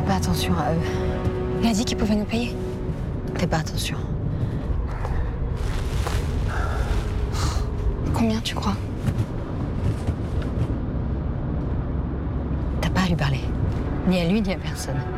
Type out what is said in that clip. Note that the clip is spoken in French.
pas attention à eux. Il a dit qu'il pouvait nous payer. Fais pas attention. Combien tu crois? T'as pas à lui parler. Ni à lui, ni à personne.